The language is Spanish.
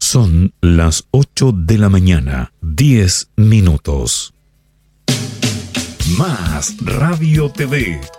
Son las 8 de la mañana, 10 minutos. Más Radio TV